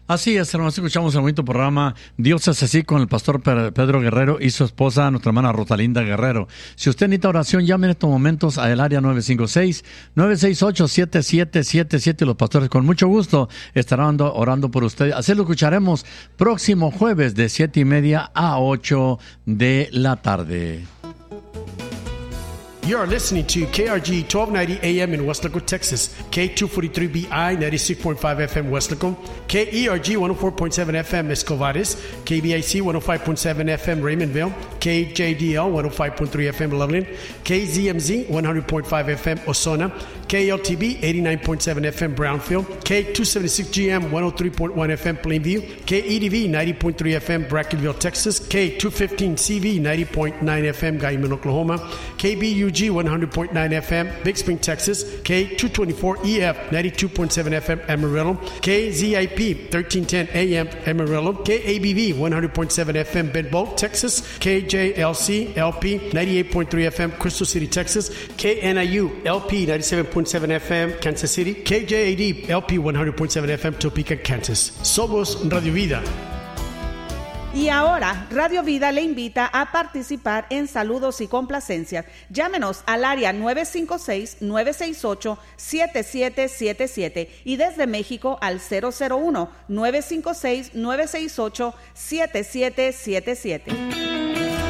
Así es, hermanos, escuchamos el bonito programa Dios es así con el pastor Pedro Guerrero y su esposa, nuestra hermana Rosalinda Guerrero. Si usted necesita oración, llame en estos momentos al área 956-968-7777 y los pastores con mucho gusto estarán orando por usted. Así lo escucharemos próximo jueves de 7:30 a 8 de la tarde. You are listening to KRG 1290 AM in Weslaco, Texas, K243BI 96.5 FM Weslaco, KERG 104.7 FM Escovares, KBIC 105.7 FM Raymondville, KJDL 105.3 FM Loveland, KZMZ 100.5 FM Osona, KLTB 89.7 FM Brownfield, K276GM 103.1 FM Plainview, KEDV 90.3 FM Brackenville, Texas, K215CV 90.9 FM Guyman, Oklahoma, KBUG 100.9 FM Big Spring, Texas, K224EF 92.7 FM Amarillo, KZIP 1310 AM Amarillo, KABV 100.7 FM Benbow, Texas, KJLC LP 98.3 FM Crystal City, Texas, KNIU LP 97.7 FM Kansas City, KJAD LP 100.7 FM Topeka, Kansas. Somos Radio Vida. Y ahora, Radio Vida le invita a participar en saludos y complacencias. Llámenos al área 956-968-7777 y desde México al 001-956-968-7777.